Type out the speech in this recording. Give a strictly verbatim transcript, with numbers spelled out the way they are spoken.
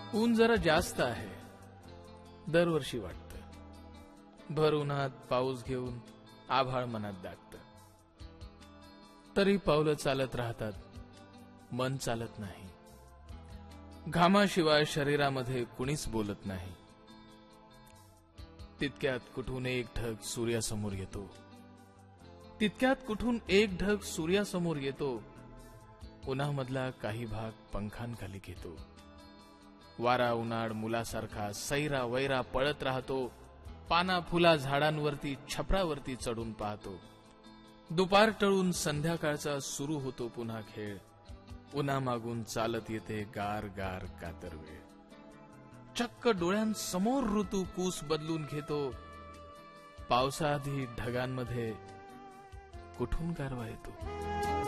ऊन जरा जास्त आहे, दरवर्षी वाटतं. भर उन्हात पाऊस घेऊन आभाळ मनात दागतं. तरी पावलं चालत राहतात, मन चालत नाही. घामाशिवाय शरीरामध्ये कुणीच बोलत नाही. तितक्यात कुठून एक ढग सूर्यासमोर येतो. तितक्यात कुठून एक ढग सूर्यासमोर येतो. उन्हामधला काही भाग पंखांखाली घेतो. वारा उन्हाळ मुलासारखा सैरा वैरा पळत राहतो. पाना फुला झाडांवरती छपरावरती चढून पाहतो. दुपार टळून संध्याकाळचा सुरू होतो पुन्हा खेळ. उन्हामागून चालत येते गार गार कातर वेळ. चक्क डोळ्यांसमोर ऋतू कूस बदलून घेतो. पावसाआधी ढगांमध्ये कुठून गारवा येतो.